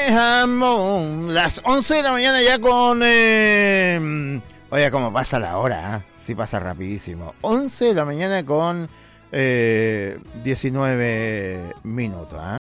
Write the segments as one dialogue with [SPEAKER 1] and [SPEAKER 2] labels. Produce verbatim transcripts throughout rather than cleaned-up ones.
[SPEAKER 1] Jamón. Las once de la mañana ya con... Eh... Oye, cómo pasa la hora, ¿eh? Sí pasa rapidísimo. once de la mañana con eh, diecinueve minutos, ¿eh?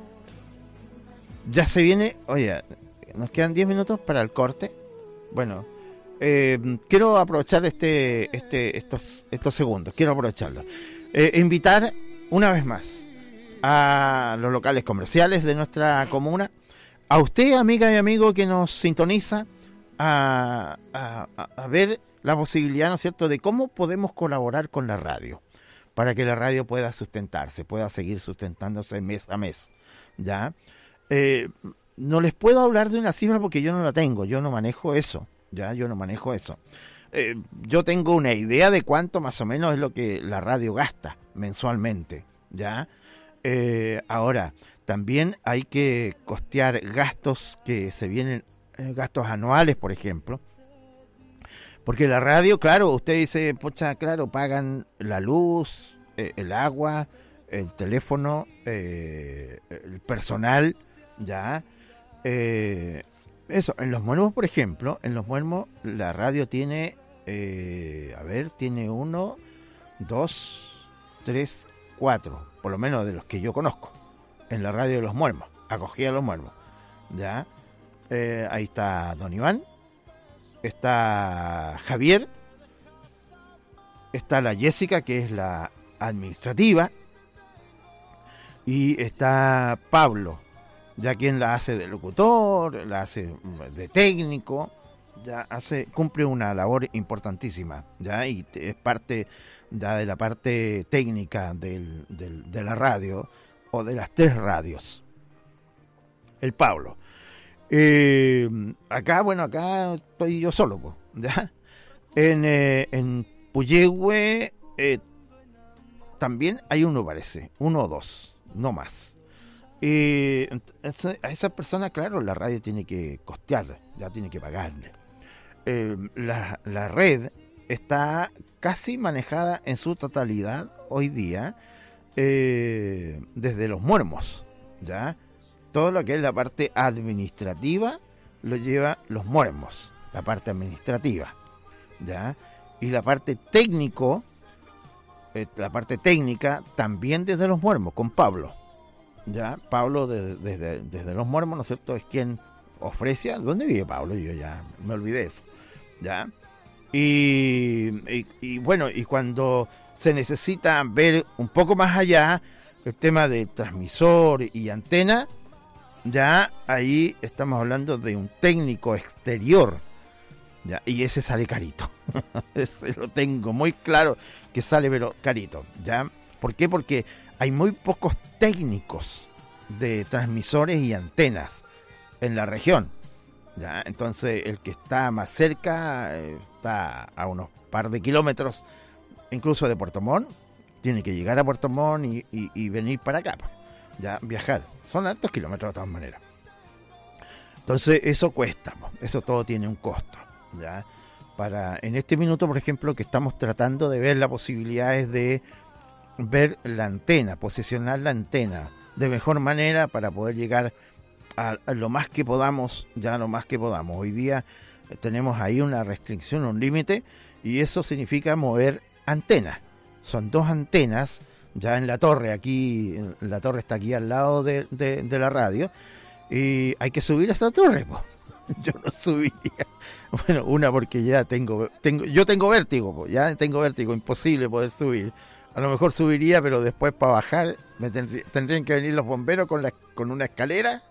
[SPEAKER 1] Ya se viene... Oye, nos quedan diez minutos para el corte. Bueno, eh, quiero aprovechar este, este, estos, estos segundos. Quiero aprovecharlo. Eh, invitar una vez más a los locales comerciales de nuestra comuna, a usted, amiga y amigo que nos sintoniza, a, a, a ver la posibilidad, ¿no es cierto?, de cómo podemos colaborar con la radio, para que la radio pueda sustentarse, pueda seguir sustentándose mes a mes, ¿ya? Eh, no les puedo hablar de una cifra porque yo no la tengo, yo no manejo eso, ¿ya? Yo no manejo eso. Eh, yo tengo una idea de cuánto más o menos es lo que la radio gasta mensualmente, ¿ya? Eh, ahora, también hay que costear gastos que se vienen, eh, gastos anuales, por ejemplo, porque la radio, claro, usted dice, pocha, claro, pagan la luz, eh, el agua, el teléfono, eh, el personal, ya, eh, eso, en Los Muermos, por ejemplo, en Los Muermos la radio tiene, eh, a ver, tiene uno, dos, tres, cuatro, por lo menos de los que yo conozco, en la radio de Los Muermos, acogida a Los Muermos, ya, eh, ahí está Don Iván, está Javier, está la Jessica, que es la administrativa, y está Pablo, ya quien la hace de locutor, la hace de técnico, ya hace, cumple una labor importantísima, ya, y es parte ya de la parte técnica del, del, de la radio, o de las tres radios. El Pablo. Eh, acá, bueno, acá estoy yo solo, pues, ¿ya? En, eh, en Puyehue eh, también hay uno, parece, uno o dos, no más. Eh, a esa persona, claro, la radio tiene que costearla, ya tiene que pagarle. Eh, la, la red está casi manejada en su totalidad hoy día eh, desde Los Muermos, ¿ya? Todo lo que es la parte administrativa lo lleva Los Muermos, la parte administrativa, ¿ya? Y la parte técnico, eh, la parte técnica también desde Los Muermos, con Pablo, ¿ya? Pablo desde, desde, desde Los Muermos, ¿no es cierto?, es quien ofrece. ¿Dónde vive Pablo? Yo ya me olvidé eso, ¿ya? Y, y, y bueno, y cuando se necesita ver un poco más allá el tema de transmisor y antena, ya ahí estamos hablando de un técnico exterior, ya, y ese sale carito. Ese lo tengo muy claro que sale pero carito, ¿ya? ¿Por qué? Porque hay muy pocos técnicos de transmisores y antenas en la región, ¿ya? Entonces el que está más cerca eh, está a unos par de kilómetros incluso de Puerto Montt, tiene que llegar a Puerto Montt y, y, y venir para acá, ya, viajar. Son altos kilómetros de todas maneras. Entonces eso cuesta, eso todo tiene un costo, ya. Para en este minuto, por ejemplo, que estamos tratando de ver las posibilidades de ver la antena, posicionar la antena de mejor manera para poder llegar a, a lo más que podamos, ya lo más que podamos. Hoy día tenemos ahí una restricción, un límite, y eso significa mover antenas. Son dos antenas ya en la torre, aquí, la torre está aquí al lado de, de, de la radio, y hay que subir a esa torre, pues. Yo no subiría. Bueno, una porque ya tengo, tengo yo tengo vértigo, pues, ya tengo vértigo, imposible poder subir. A lo mejor subiría, pero después para bajar me tendrí, tendrían que venir los bomberos con la con una escalera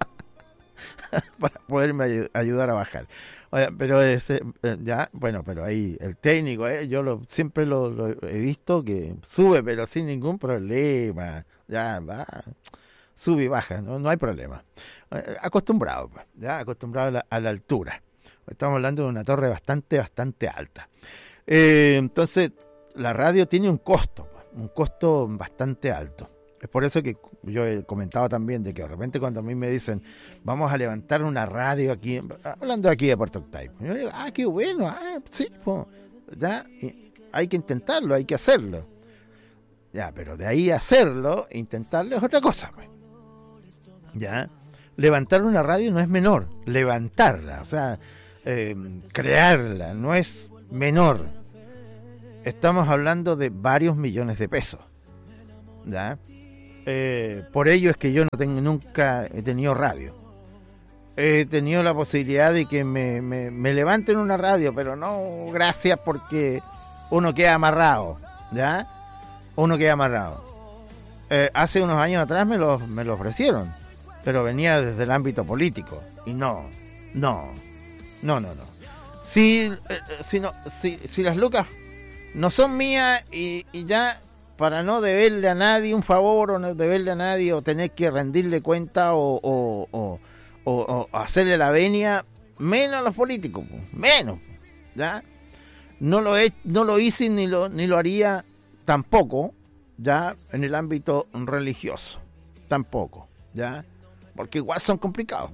[SPEAKER 1] para poderme ay- ayudar a bajar. Oye, pero ese, ya, bueno, pero ahí el técnico, eh, yo lo, siempre lo, lo he visto que sube, pero sin ningún problema. Ya va, sube y baja, no, no hay problema. Eh, acostumbrado, pues, ya acostumbrado a la, a la altura. Estamos hablando de una torre bastante, bastante alta. Eh, entonces, la radio tiene un costo, un costo bastante alto. Es por eso que yo he comentado también de que de repente cuando a mí me dicen vamos a levantar una radio aquí, hablando aquí de Puerto Octavio, yo digo, ah, qué bueno, ah, sí, pues, ya, hay que intentarlo, hay que hacerlo. Ya, pero de ahí a hacerlo, intentarlo es otra cosa, pues. Ya, levantar una radio no es menor, levantarla, o sea, eh, crearla no es menor. Estamos hablando de varios millones de pesos, ¿ya? Eh, por ello es que yo no tengo, nunca he tenido radio. He tenido la posibilidad de que me, me, me levanten una radio, pero no gracias, porque uno queda amarrado, ¿ya? Uno queda amarrado. Eh, hace unos años atrás me lo, me lo ofrecieron, pero venía desde el ámbito político. Y no, no, no, no, no. Si, eh, si, no, si, si las lucas no son mías y, y ya, para no deberle a nadie un favor, o no deberle a nadie, o tener que rendirle cuenta, o, o, o, o, o hacerle la venia, menos a los políticos, menos, ¿ya? No lo he, no lo hice ni lo, ni lo haría tampoco, ya, en el ámbito religioso, tampoco, ya, porque igual son complicados.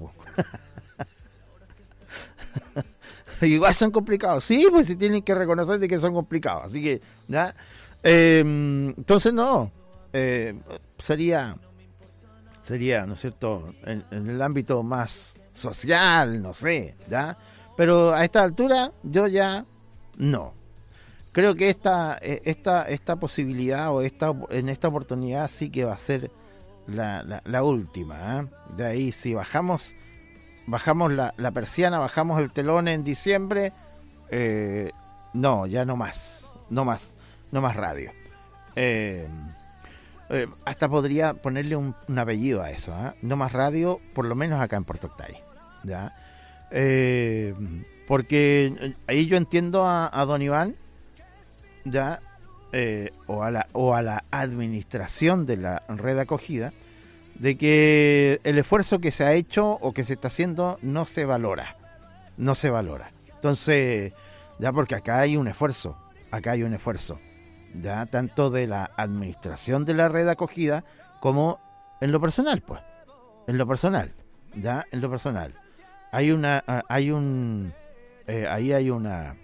[SPEAKER 1] Igual son complicados, sí, pues si tienen que reconocer de que son complicados, así que, ya, eh, entonces no, eh, sería, sería, ¿no es cierto?, en, en el ámbito más social, no sé, ya, pero a esta altura yo ya no. Creo que esta, esta, esta posibilidad, o esta, en esta oportunidad sí que va a ser la, la, la última, ¿eh? De ahí, si bajamos, bajamos la, la persiana, bajamos el telón en diciembre, eh, no, ya no más, no más, no más radio. Eh, eh, hasta podría ponerle un, un apellido a eso, ¿eh? No más radio, por lo menos acá en Puerto Octay, ¿ya? Eh, porque ahí yo entiendo a, a don Iván, ya, eh, o a la o a la administración de la red acogida, de que el esfuerzo que se ha hecho o que se está haciendo no se valora, no se valora. Entonces, ya, porque acá hay un esfuerzo, acá hay un esfuerzo, ya, tanto de la administración de la red acogida como en lo personal, pues, en lo personal, ya, en lo personal. Hay una, hay un, eh, ahí hay una,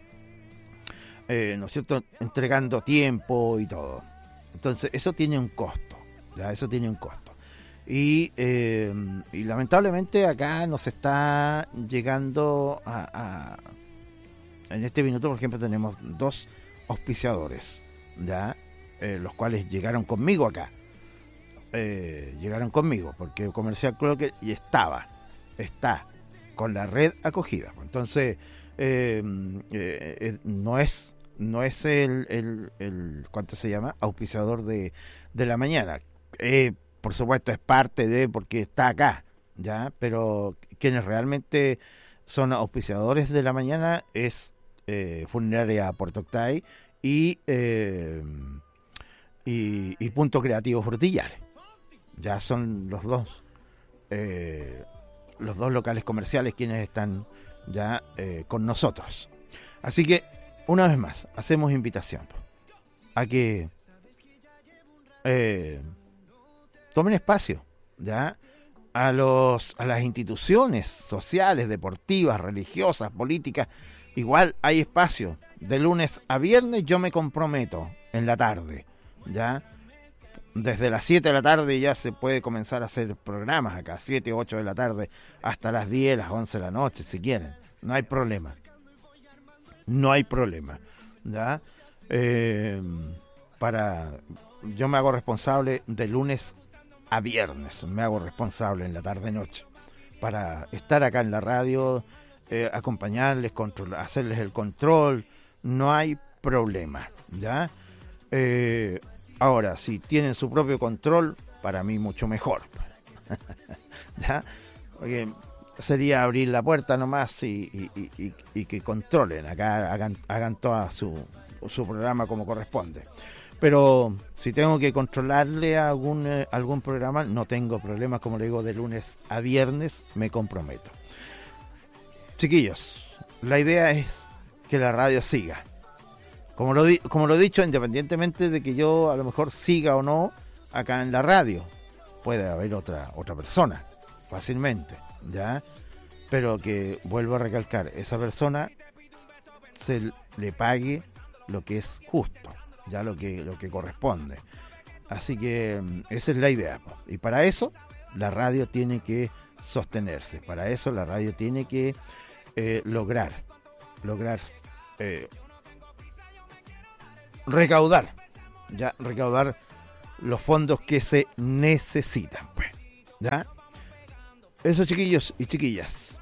[SPEAKER 1] Eh, ¿no es cierto?, entregando tiempo y todo. Entonces eso tiene un costo, ya, eso tiene un costo. Y, eh, y lamentablemente acá nos está llegando a, a... En este minuto, por ejemplo, tenemos dos auspiciadores, ya, eh, los cuales llegaron conmigo acá. Eh, llegaron conmigo, porque el Comercial creo que y estaba, está con la red acogida. Entonces, eh, eh, eh, no es no es el, el, el ¿cuánto se llama? Auspiciador de, de la mañana. Eh, por supuesto es parte de, porque está acá, ya, pero quienes realmente son auspiciadores de la mañana es eh, Funeraria Puerto Octay y, eh, y y Punto Creativo Frutillar. Ya son los dos eh, los dos locales comerciales quienes están ya eh, con nosotros. Así que, una vez más, hacemos invitación a que eh, tomen espacio, ya, a los a las instituciones sociales, deportivas, religiosas, políticas. Igual hay espacio de lunes a viernes. Yo me comprometo en la tarde, ya, desde las siete de la tarde ya se puede comenzar a hacer programas acá, siete, ocho de la tarde, hasta las diez, las once de la noche, si quieren. No hay problema. No hay problema. ¿Ya? Eh, para, yo me hago responsable de lunes a viernes. Me hago responsable en la tarde-noche. Para estar acá en la radio, eh, acompañarles, control, hacerles el control. No hay problema. ¿Ya? Eh, ahora, si tienen su propio control, para mí mucho mejor. ¿Ya? Porque sería abrir la puerta nomás y, y, y, y que controlen, acá hagan, hagan todo su, su programa como corresponde. Pero si tengo que controlarle algún, eh, algún programa, no tengo problemas, como le digo, de lunes a viernes me comprometo. Chiquillos, la idea es que la radio siga. Como lo, di, como lo he dicho, independientemente de que yo a lo mejor siga o no acá en la radio, puede haber otra, otra persona, fácilmente, ¿ya? Pero que, vuelvo a recalcar, esa persona se le pague lo que es justo, ya, lo que, lo que corresponde. Así que esa es la idea, y para eso la radio tiene que sostenerse. Para eso la radio tiene que eh, lograr, lograr eh, recaudar, ya recaudar los fondos que se necesitan, pues, ¿ya? Eso, chiquillos y chiquillas.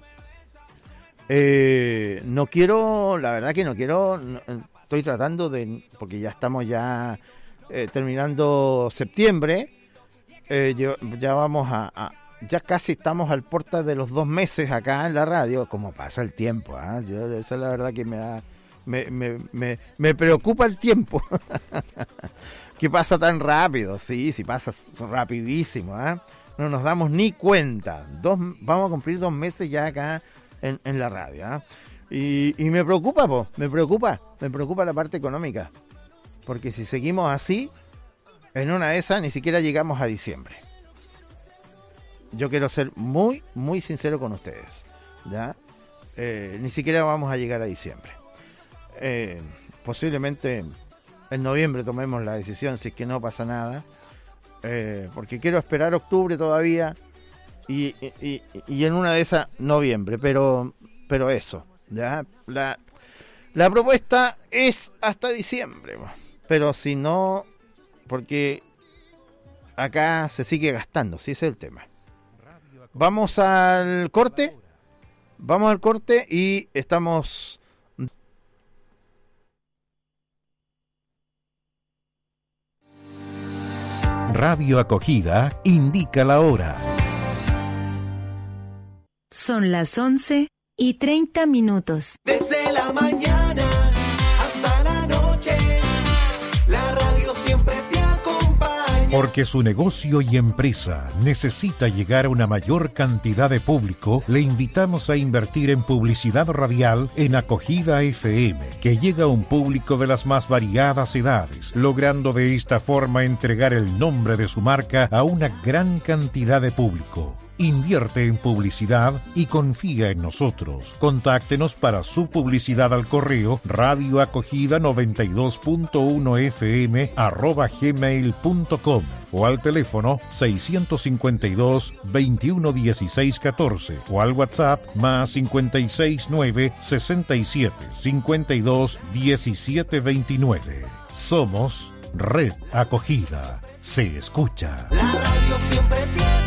[SPEAKER 1] Eh, no quiero, la verdad que no quiero, no, estoy tratando de, porque ya estamos ya eh, terminando septiembre, eh, ya, ya vamos a, a, ya casi estamos al puerta de los dos meses acá en la radio, como pasa el tiempo, ¿eh? Yo, esa es la verdad que me da, me, me, me, me preocupa el tiempo, que pasa tan rápido, sí, sí pasa rapidísimo, ¿eh? No nos damos ni cuenta, dos, vamos a cumplir dos meses ya acá En, en la radio, ¿eh? y, y me preocupa, po, me preocupa, me preocupa la parte económica, porque si seguimos así, en una de esas ni siquiera llegamos a diciembre. Yo quiero ser muy, muy sincero con ustedes, ¿ya? Eh, ni siquiera vamos a llegar a diciembre. Eh, posiblemente en noviembre tomemos la decisión, si es que no pasa nada, eh, porque quiero esperar octubre todavía. Y, y, y en una de esas, noviembre, pero pero eso, ya la, la propuesta es hasta diciembre, pero si no, porque acá se sigue gastando, sí, ese es el tema. Vamos al corte, vamos al corte y estamos...
[SPEAKER 2] Radio Acogida indica la hora.
[SPEAKER 3] Son las once y treinta minutos.
[SPEAKER 4] Desde la mañana hasta la noche, la radio siempre te acompaña.
[SPEAKER 2] Porque su negocio y empresa necesita llegar a una mayor cantidad de público, le invitamos a invertir en publicidad radial en Acogida F M, que llega a un público de las más variadas edades, logrando de esta forma entregar el nombre de su marca a una gran cantidad de público. Invierte en publicidad y confía en nosotros. Contáctenos para su publicidad al correo radioacogida noventa y dos punto uno f m arroba gmail punto com o al teléfono seiscientos cincuenta y dos, veintiuno dieciséis catorce o al WhatsApp más cincuenta y seis nueve sesenta y siete cincuenta y dos diecisiete veintinueve. Somos Red Acogida. Se escucha.
[SPEAKER 4] La radio siempre te acompaña.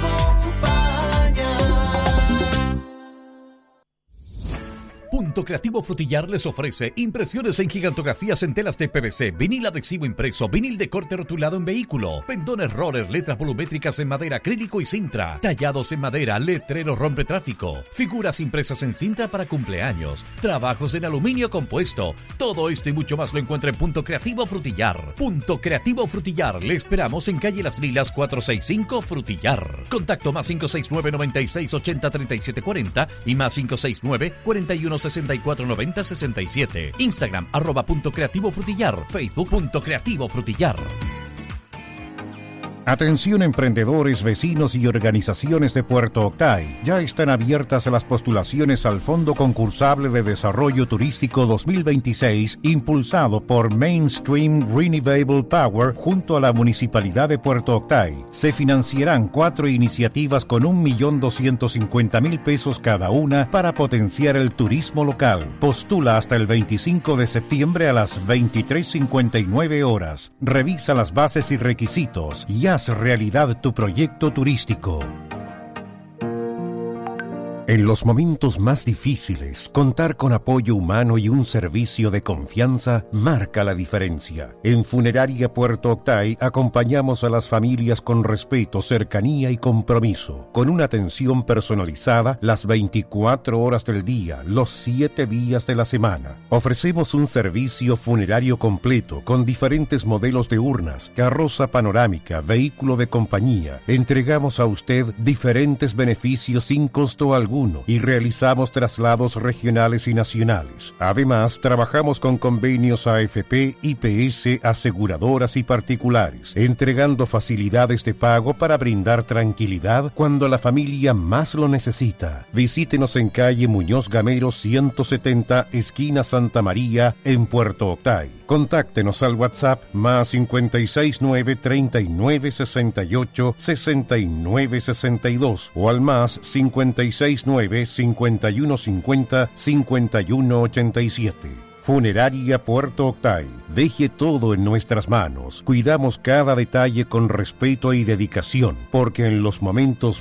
[SPEAKER 5] Punto Creativo Frutillar les ofrece impresiones en gigantografías en telas de P V C, vinil adhesivo impreso, vinil de corte rotulado en vehículo, pendones roller, letras volumétricas en madera, acrílico y cintra, tallados en madera, letreros rompe tráfico, figuras impresas en cinta para cumpleaños, trabajos en aluminio compuesto. Todo esto y mucho más lo encuentra en Punto Creativo Frutillar. Punto Creativo Frutillar. Le esperamos en calle Las Lilas cuatrocientos sesenta y cinco Frutillar. Contacto más cinco seis nueve, noventa y seis, ochenta, treinta y siete cuarenta y más cinco seis nueve, cuarenta y uno sesenta y cuatro noventa sesenta y siete. Instagram arroba Punto Creativo Frutillar. Facebook Punto Creativo Frutillar.
[SPEAKER 2] Atención emprendedores, vecinos y organizaciones de Puerto Octay. Ya están abiertas las postulaciones al Fondo Concursable de Desarrollo Turístico dos mil veintiséis, impulsado por Mainstream Renewable Power junto a la Municipalidad de Puerto Octay. Se financiarán cuatro iniciativas con un millón doscientos cincuenta mil pesos cada una para potenciar el turismo local. Postula hasta el veinticinco de septiembre a las veintitrés cincuenta y nueve horas. Revisa las bases y requisitos y haz realidad tu proyecto turístico. En los momentos más difíciles, contar con apoyo humano y un servicio de confianza marca la diferencia. En Funeraria Puerto Octay acompañamos a las familias con respeto, cercanía y compromiso, con una atención personalizada las veinticuatro horas del día, los siete días de la semana. Ofrecemos un servicio funerario completo con diferentes modelos de urnas, carroza panorámica, vehículo de compañía. Entregamos a usted diferentes beneficios sin costo alguno alguno y realizamos traslados regionales y nacionales. Además, trabajamos con convenios A F P, I P S, aseguradoras y particulares, entregando facilidades de pago para brindar tranquilidad cuando la familia más lo necesita. Visítenos en calle Muñoz Gamero ciento setenta, esquina Santa María, en Puerto Octay. Contáctenos al WhatsApp más cincuenta y seis nueve, treinta y nueve, sesenta y ocho, sesenta y nueve, sesenta y dos o al más cincuenta y seis nueve, cincuenta y uno cincuenta, cincuenta y uno ochenta y siete. Funeraria Puerto Octay. Deje todo en nuestras manos. Cuidamos cada detalle con respeto y dedicación, porque en los momentos